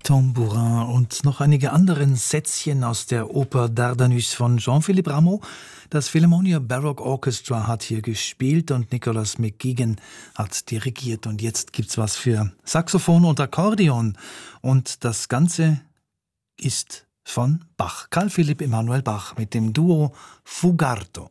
Tambourin und noch einige anderen Sätzchen aus der Oper Dardanus von Jean-Philippe Rameau. Das Philharmonia Baroque Orchestra hat hier gespielt und Nicholas McGuigan hat dirigiert. Und jetzt gibt's was für Saxophon und Akkordeon. Und das Ganze ist von Bach, Carl Philipp Emanuel Bach mit dem Duo Fugarto.